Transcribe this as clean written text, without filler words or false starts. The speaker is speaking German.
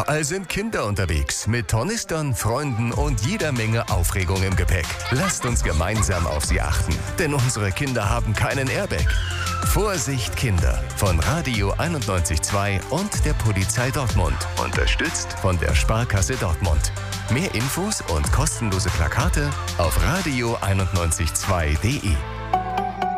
Überall sind Kinder unterwegs, mit Tornistern, Freunden und jeder Menge Aufregung im Gepäck. Lasst uns gemeinsam auf sie achten, denn unsere Kinder haben keinen Airbag. Vorsicht Kinder von Radio 91.2 und der Polizei Dortmund. Unterstützt von der Sparkasse Dortmund. Mehr Infos und kostenlose Plakate auf radio912.de.